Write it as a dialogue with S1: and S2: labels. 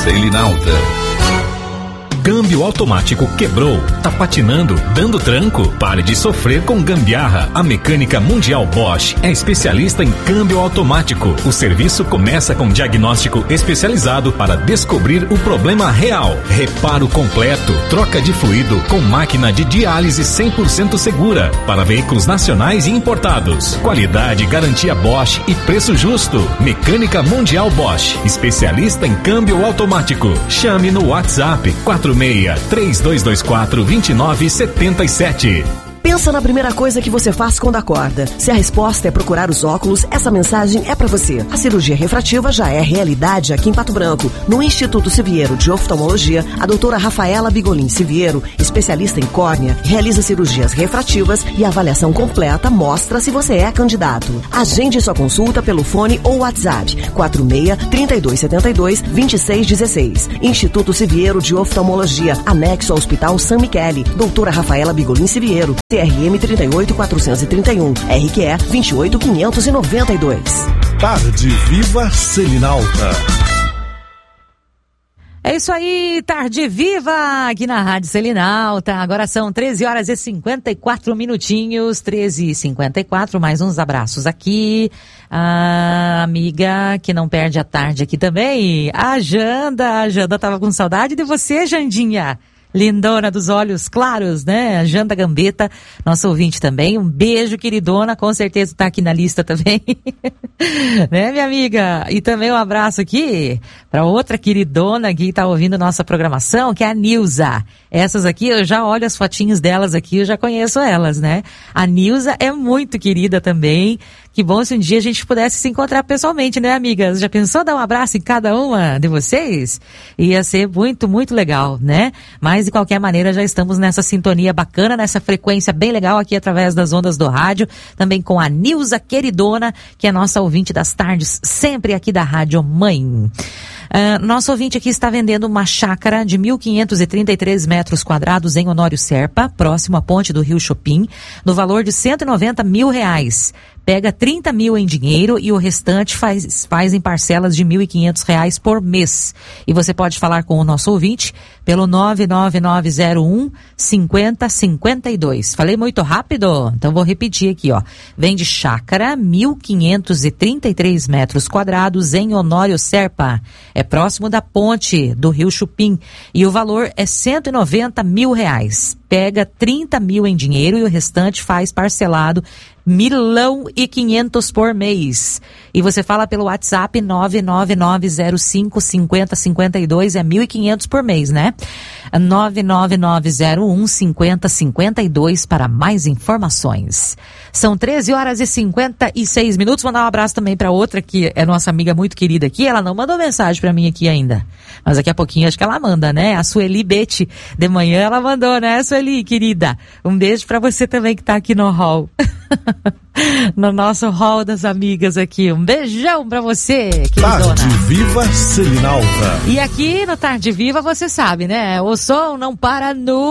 S1: Selinalta. Câmbio automático quebrou, tá patinando, dando tranco? Pare de sofrer com gambiarra. A Mecânica Mundial Bosch é especialista em câmbio automático. O serviço começa com diagnóstico especializado para descobrir o problema real. Reparo completo, troca de fluido com máquina de diálise 100% segura para veículos nacionais e importados. Qualidade, garantia Bosch e preço justo. Mecânica Mundial Bosch, especialista em câmbio automático. Chame no WhatsApp 46-3224-2977.
S2: Pensa na primeira coisa que você faz quando acorda. Se a resposta é procurar os óculos, essa mensagem é pra você. A cirurgia refrativa já é realidade aqui em Pato Branco. No Instituto Siviero de Oftalmologia, a doutora Rafaela Bigolin Siviero, especialista em córnea, realiza cirurgias refrativas e a avaliação completa mostra se você é candidato. Agende sua consulta pelo fone ou WhatsApp 46-3272-2616. Instituto Siviero de Oftalmologia, anexo ao Hospital San Michele. Doutora Rafaela Bigolin Siviero, CRM 38431, RQE 28592.
S3: Tarde Viva Selinalta.
S4: É isso aí, Tarde Viva aqui na Rádio Selinalta. Agora são 13h54 minutinhos, 13h54, mais uns abraços aqui. A amiga que não perde a tarde aqui também, a Janda tava com saudade de você, Jandinha. Lindona dos olhos claros, né? A Janda Gambetta, nossa ouvinte também. Um beijo, queridona. Com certeza tá aqui na lista também. Né, minha amiga? E também um abraço aqui para outra queridona que tá ouvindo nossa programação, que é a Nilza. Essas aqui, eu já olho as fotinhas delas aqui, eu já conheço elas, né? A Nilza é muito querida também. Que bom se um dia a gente pudesse se encontrar pessoalmente, né, amigas? Já pensou dar um abraço em cada uma de vocês? Ia ser muito, muito legal, né? Mas, de qualquer maneira, já estamos nessa sintonia bacana, nessa frequência bem legal aqui através das ondas do rádio. Também com a Nilza queridona, que é nossa ouvinte das tardes, sempre aqui da Rádio Mãe. Nosso ouvinte aqui está vendendo uma chácara de 1.533 metros quadrados em Honório Serpa, próximo à ponte do Rio Chopin, no valor de R$190 mil. Pega 30 mil em dinheiro e o restante faz em parcelas de R$1.500 por mês. E você pode falar com o nosso ouvinte pelo 99901 5052. Falei muito rápido? Então vou repetir aqui, ó. Vende chácara, 1.533 metros quadrados em Honório Serpa. É próximo da ponte do Rio Chupim. E o valor é R$190 mil. Pega 30 mil em dinheiro e o restante faz parcelado R$1.500 por mês. E você fala pelo WhatsApp 99905 5052, é 1.500 por mês, né? 99901 5052 para mais informações. São 13h56 minutos. Vou dar um abraço também para outra que é nossa amiga muito querida aqui. Ela não mandou mensagem para mim aqui ainda, mas daqui a pouquinho acho que ela manda, né? A Sueli Bete, de manhã ela mandou, né, Sueli, querida? Um beijo para você também que tá aqui no hall. No nosso hall das amigas aqui. Um beijão pra você, queridona.
S3: Tarde Viva Selinalta.
S4: E aqui no Tarde Viva você sabe, né? O som não para no